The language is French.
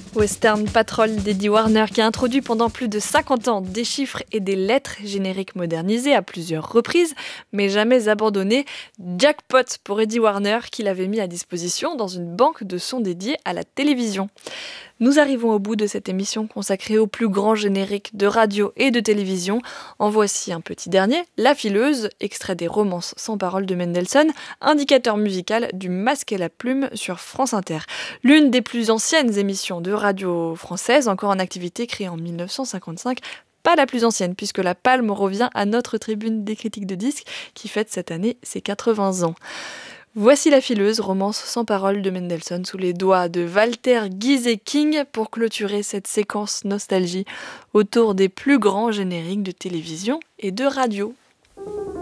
Western Patrol d'Eddie Warner qui a introduit pendant plus de 50 ans des chiffres et des lettres, génériques modernisés à plusieurs reprises, mais jamais abandonnés. Jackpot pour Eddie Warner qui l'avait mis à disposition dans une banque de sons dédiée à la télévision. Nous arrivons au bout de cette émission consacrée aux plus grands génériques de radio et de télévision. En voici un petit dernier, La Fileuse, extrait des Romances sans paroles de Mendelssohn, indicateur musical du Masque et la Plume sur France Inter. L'une des plus anciennes émissions de radio française, encore en activité, créée en 1955. Pas la plus ancienne, puisque la palme revient à notre tribune des critiques de disques, qui fête cette année ses 80 ans. Voici La Fileuse, romance sans parole de Mendelssohn sous les doigts de Walter Gieseking pour clôturer cette séquence nostalgie autour des plus grands génériques de télévision et de radio.